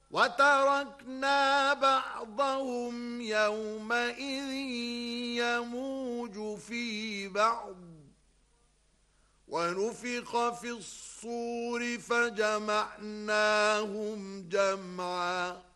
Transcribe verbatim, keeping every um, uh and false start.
وتركنا بعضهم يومئذ يموج في بعض ونفخ في الصور فجمعناهم جمعا